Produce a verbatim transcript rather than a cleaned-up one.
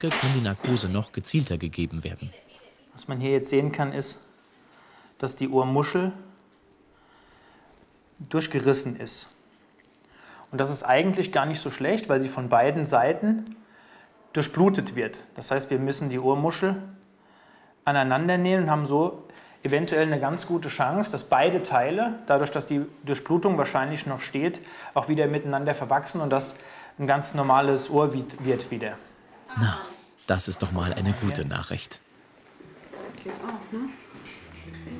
kann die Narkose noch gezielter gegeben werden. Was man hier jetzt sehen kann, ist, dass die Ohrmuschel durchgerissen ist. Und das ist eigentlich gar nicht so schlecht, weil sie von beiden Seiten durchblutet wird. Das heißt, wir müssen die Ohrmuschel aneinander nähen und haben so eventuell eine ganz gute Chance, dass beide Teile, dadurch, dass die Durchblutung wahrscheinlich noch steht, auch wieder miteinander verwachsen und das ein ganz normales Ohr wird wieder. Na, das ist doch mal eine gute Nachricht. Geht auch, ne?